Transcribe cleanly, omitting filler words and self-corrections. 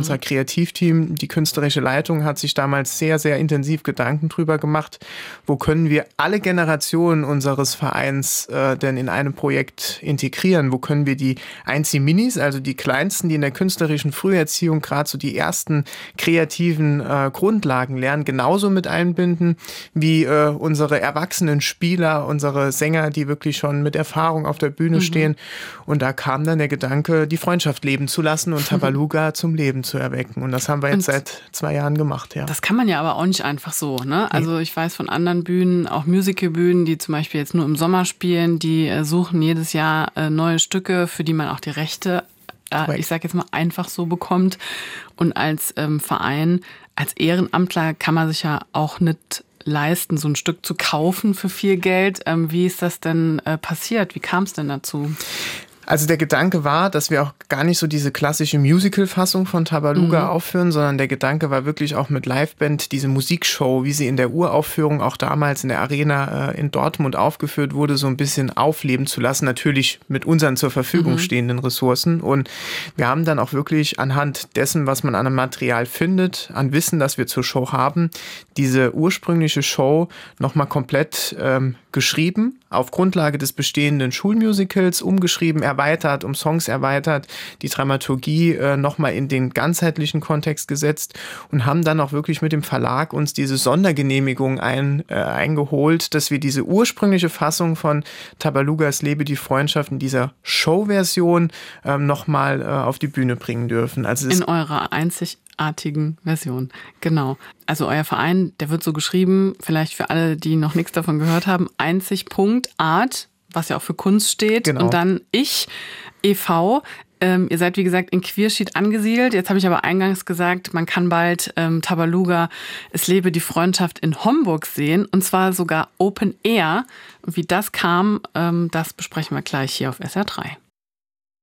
unser Kreativteam, die künstlerische Leitung hat sich damals sehr, sehr intensiv Gedanken drüber gemacht, wo können wir alle Generationen unseres Vereins denn in einem Projekt integrieren, wo können wir die Einzi-Minis, also die Kleinsten, die in der künstlerischen Früherziehung gerade so die ersten kreativen Grundlagen lernen, genauso mit einbinden wie unsere erwachsenen Spieler, unsere Sänger, die wirklich schon mit Erfahrung auf der Bühne stehen. Und da kam dann der Gedanke, die Freundschaft leben zu lassen und Tabaluga zum Leben zu erwecken. Und das haben wir jetzt seit 2 Jahren gemacht, ja. Das kann man ja aber auch nicht einfach so, ne? Also ich weiß von anderen Bühnen, auch Musicalbühnen, die zum Beispiel jetzt nur im Sommer spielen, die suchen jedes Jahr neue Stücke, für die man auch die Rechte, ich sage jetzt mal, einfach so bekommt. Und als Verein, als Ehrenamtler kann man sich ja auch nicht leisten, so ein Stück zu kaufen für viel Geld. Wie ist das denn passiert? Wie kam es denn dazu? Also der Gedanke war, dass wir auch gar nicht so diese klassische Musical-Fassung von Tabaluga aufführen, sondern der Gedanke war wirklich auch mit Liveband diese Musikshow, wie sie in der Uraufführung auch damals in der Arena in Dortmund aufgeführt wurde, so ein bisschen aufleben zu lassen, natürlich mit unseren zur Verfügung stehenden Ressourcen. Und wir haben dann auch wirklich anhand dessen, was man an einem Material findet, an Wissen, das wir zur Show haben, diese ursprüngliche Show nochmal komplett geschrieben, auf Grundlage des bestehenden Schulmusicals, umgeschrieben, erweitert, um Songs erweitert, die Dramaturgie nochmal in den ganzheitlichen Kontext gesetzt und haben dann auch wirklich mit dem Verlag uns diese Sondergenehmigung eingeholt, dass wir diese ursprüngliche Fassung von Tabalugas Lebe die Freundschaft in dieser Showversion nochmal auf die Bühne bringen dürfen. Also in eurer einzigartigen Version, genau. Also euer Verein, der wird so geschrieben, vielleicht für alle, die noch nichts davon gehört haben, einzig.art, was ja auch für Kunst steht. Genau. Und dann ich, e.V., ihr seid, wie gesagt, in Quierschied angesiedelt. Jetzt habe ich aber eingangs gesagt, man kann bald Tabaluga, es lebe die Freundschaft in Homburg sehen. Und zwar sogar Open Air. Und wie das kam, das besprechen wir gleich hier auf SR3.